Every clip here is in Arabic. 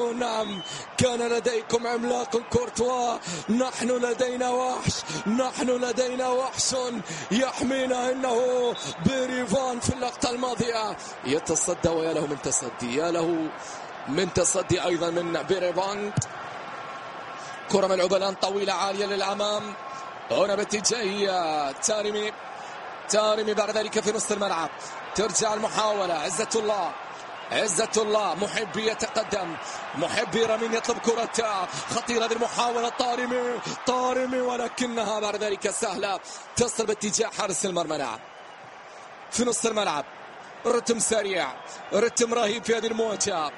نعم، كان لديكم عملاق كورتوا، نحن لدينا وحش، نحن لدينا وحش يحمينا، إنه بيريفان في اللقطة الماضية يتصدى، ويا له من تصدي، يا له من تصدي أيضا من بيريفان. كرة ملعوبة الآن طويلة عالية للأمام، هنا باتجاه تارمي بعد ذلك في نص الملعب، ترجع المحاولة. عزة الله محبي يتقدم، محبي رامين يطلب كرة خطيرة، هذه المحاولة. طارمي ولكنها بعد ذلك سهلة تصل باتجاه حارس المرمى. نعم، في نص الملعب رتم سريع، رتم رهيب في هذه المواجهة.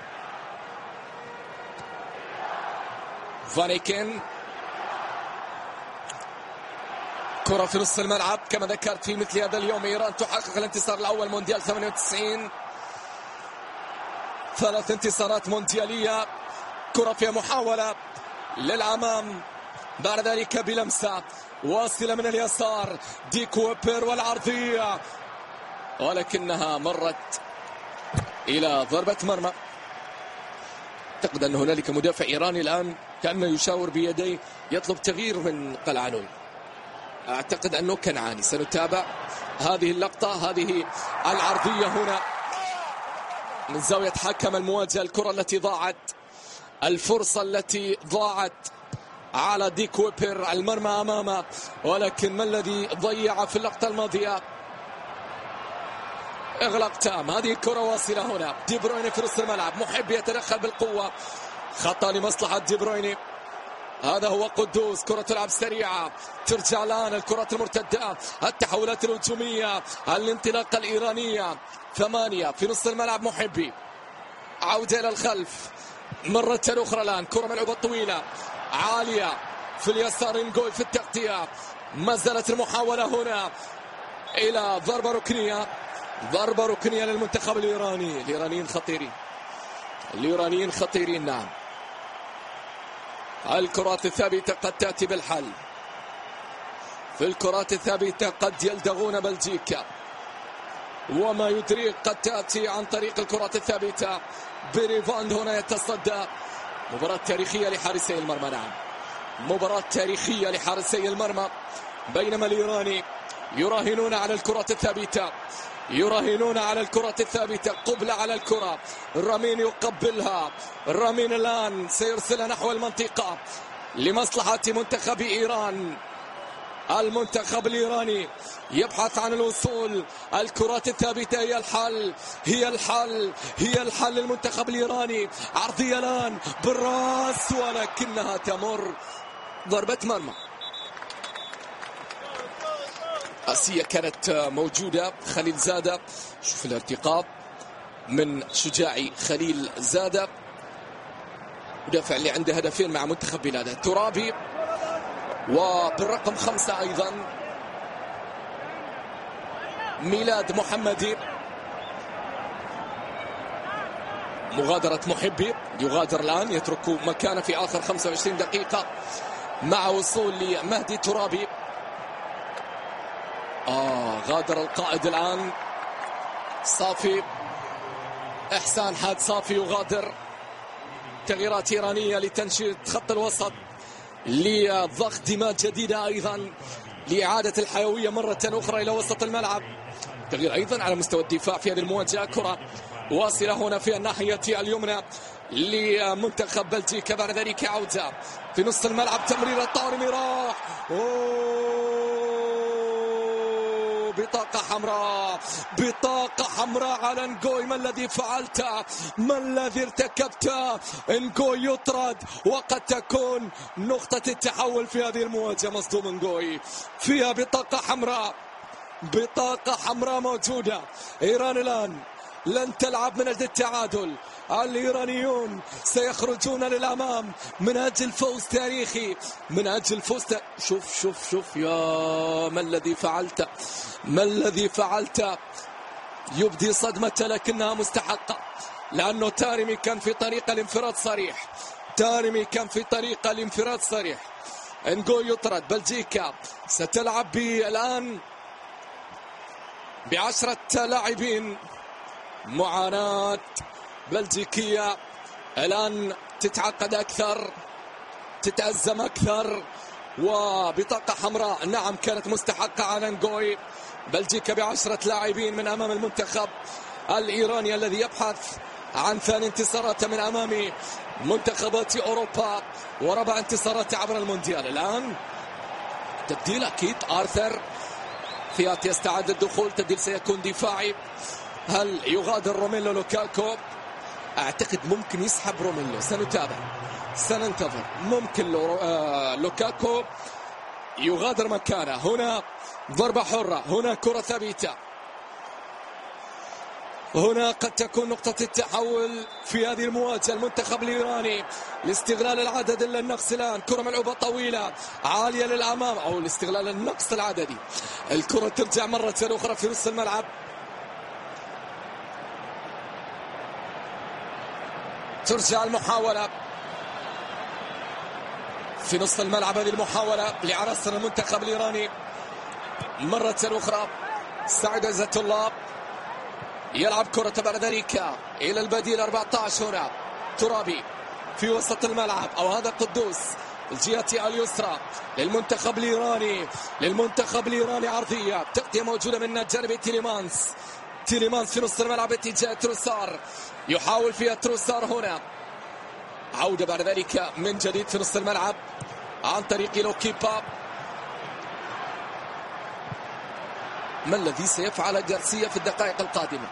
فانيكن، كرة في نص الملعب. كما ذكرت في مثل هذا اليوم إيران تحقق الانتصار الأول مونديال 98، 3 انتصارات مونديالية. كرة فيها محاولة للأمام، بعد ذلك بلمسة واصلة من اليسار، دي كوبر والعرضية، ولكنها مرت إلى ضربة مرمى. أعتقد أن هنالك مدافع إيراني الآن كأنه يشاور بيديه يطلب تغيير من قلعانوي، أعتقد أنه كنعاني. سنتابع هذه اللقطة، هذه العرضية هنا من زاوية حكم المواجهة. الكرة التي ضاعت، الفرصة التي ضاعت على دي كوبر، المرمى أمامه، ولكن ما الذي ضيع في اللقطة الماضية؟ إغلاق تام. هذه الكرة واصلة هنا، دي برويني في نص الملعب، محب يتدخل بالقوة، خطأ لمصلحة دي برويني. هذا هو قدوس، كرة تلعب سريعة، ترجع الآن الكرات المرتدة، التحولات الهجومية، الانطلاقة الإيرانية. 8 في نص الملعب، محبي عودة إلى الخلف مرة أخرى. الآن كرة ملعوبة طويلة عالية في اليسار، نقول في التغطية. ما زالت المحاولة هنا إلى ضربة ركنية للمنتخب الإيراني. الإيرانيين خطيرين. نعم، الكرات الثابتة قد تأتي بالحل، في الكرات الثابتة قد يلدغون بلجيكا، وما يدريك قد تأتي عن طريق الكرات الثابتة. بيريفاند هنا يتصدى. مباراة تاريخية لحارسي المرمى. نعم، مباراة تاريخية لحارسي المرمى، بينما الإيراني يراهنون على الكرات الثابتة، قبلة على الكرة. رامين يقبلها، رامين الآن سيرسلها نحو المنطقة لمصلحة منتخب إيران. المنتخب الإيراني يبحث عن الوصول، الكرات الثابتة هي الحل للمنتخب الإيراني. عرضية الآن بالراس، ولكنها تمر ضربة مرمى. آسيا كانت موجودة. خليل زادة، شوف الارتقاء من شجاعي. خليل زادة مدافع اللي عنده هدفين مع منتخب بلاده. ترابي، وبالرقم 5 أيضا ميلاد محمدي. مغادرة محبي، يغادر الآن، يترك مكانه في آخر 25 دقيقة مع وصول لمهدي ترابي. غادر القائد الآن، صافي، إحسان حاد صافي يغادر. تغييرات إيرانية لتنشيط خط الوسط، لضخ دماء جديدة أيضا، لإعادة الحيوية مرة أخرى إلى وسط الملعب. تغيير أيضا على مستوى الدفاع في هذه المواجهة. كرة واصلة هنا في الناحية اليمنى لمنتخب بلجيكا، بعد ذلك عودة في نص الملعب. تمريرة طارمي، راح بطاقة حمراء على نقوي. ما الذي فعلته؟ ما الذي ارتكبته؟ نقوي يطرد، وقد تكون نقطة التحول في هذه المواجهة. مصدوم نقوي فيها بطاقة حمراء موجودة. إيران الآن لن تلعب من أجل التعادل، الإيرانيون سيخرجون للأمام من أجل فوز تاريخي، من أجل فوز شوف يا ما الذي فعلت. يبدي صدمة لكنها مستحقة، لأنه تارمي كان في طريق الانفراد صريح. نقول يطرد. بلجيكا ستلعب الآن ب10 لاعبين. معاناة بلجيكية الآن تتعقد أكثر، تتأزم أكثر، وبطاقة حمراء نعم كانت مستحقة على نغوي. بلجيكا ب10 لاعبين من أمام المنتخب الإيراني الذي يبحث عن ثاني انتصارات من أمام منتخبات أوروبا وربع انتصارات عبر المونديال. الآن تبديل أكيد، آرثر فيات يستعد للدخول، تبديل سيكون دفاعي. هل يغادر روميلو لوكاكو؟ أعتقد ممكن يسحب روميلو، سنتابع سننتظر. ممكن لوكاكو يغادر مكانه. هنا ضربة حرة، هنا كرة ثابتة، هنا قد تكون نقطة التحول في هذه المواجهة. المنتخب الإيراني لاستغلال العدد إلا النقص. الآن كرة ملعوبة طويلة عالية للأمام، أو لاستغلال النقص العددي. الكرة ترجع مرة أخرى في نص الملعب. ترجع المحاولة في نص الملعب، هذه المحاولة لعناصر المنتخب الإيراني مرة أخرى. سعد عزت الله يلعب كرة بعد ذلك إلى البديل 14. هنا ترابي في وسط الملعب، أو هذا قدوس الجهة اليسرى للمنتخب الإيراني. عرضية تغطية موجودة من جانب تيليمانس في نص الملعب اتجاه تروسار، يحاول فيها تروسار. هنا عودة بعد ذلك من جديد في نص الملعب عن طريق لوكيبا. ما الذي سيفعل غارسيا في الدقائق القادمة؟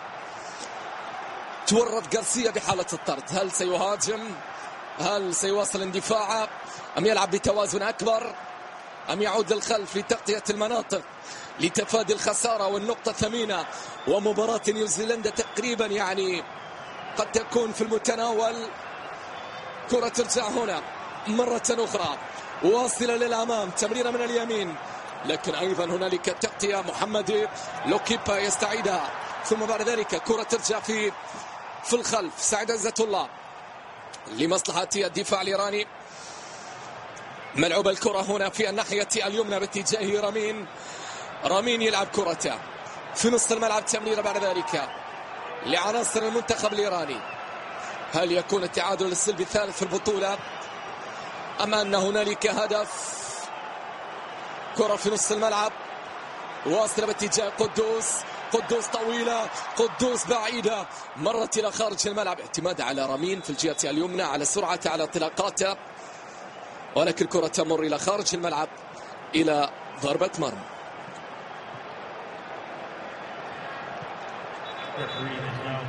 تورط غارسيا بحالة الطرد. هل سيهاجم؟ هل سيواصل اندفاعه؟ أم يلعب بتوازن أكبر؟ أم يعود للخلف لتغطية المناطق لتفادي الخسارة والنقطة ثمينة؟ ومباراة نيوزيلندا تقريبا يعني قد تكون في المتناول. كرة ترجع هنا مرة أخرى واصلة للأمام، تمريرة من اليمين، لكن أيضا هنالك تغطية. محمد لوكيبا يستعيدها، ثم بعد ذلك كرة ترجع في الخلف. سعد عزت الله لمصلحة الدفاع الإيراني. ملعوب الكرة هنا في الناحية اليمنى باتجاه رامين يلعب كرته في نص الملعب. تمريرة بعد ذلك لعناصر المنتخب الإيراني. هل يكون التعادل السلبي الثالث في البطولة أم أن هنالك هدف؟ كرة في نص الملعب واصلة باتجاه قدوس طويلة، قدوس بعيدة، مرت إلى خارج الملعب. اعتماد على رامين في الجهة اليمنى على سرعته على انطلاقاته، ولكن الكرة تمر إلى خارج الملعب إلى ضربة مرمى.